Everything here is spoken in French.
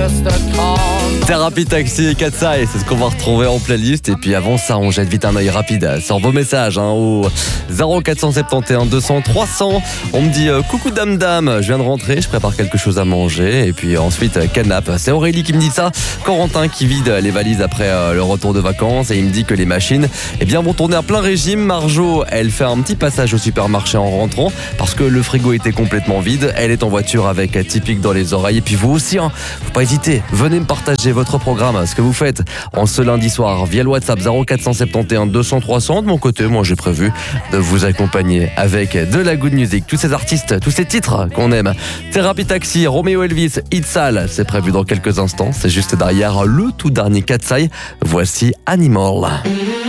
Thérapie Taxi et Katsai, c'est ce qu'on va retrouver en playlist. Et puis avant ça, on jette vite un œil rapide sur vos messages au 0471 200 300. On me dit coucou dame, je viens de rentrer, je prépare quelque chose à manger. Et puis ensuite canap. C'est Aurélie qui me dit ça. Corentin qui vide les valises après le retour de vacances. Et il me dit que les machines vont tourner à plein régime. Marjo, elle fait un petit passage au supermarché en rentrant parce que le frigo était complètement vide. Elle est en voiture avec Typique dans les oreilles. Et puis vous aussi, faut pas hésiter, venez me partager votre programme, ce que vous faites en ce lundi soir via le WhatsApp 0471 200 300. De mon côté, moi j'ai prévu de vous accompagner avec de la good music, tous ces artistes, tous ces titres qu'on aime. Thérapie Taxi, Romeo Elvis, Itzal, c'est prévu dans quelques instants. C'est juste derrière le tout dernier Katsai. Voici Animal.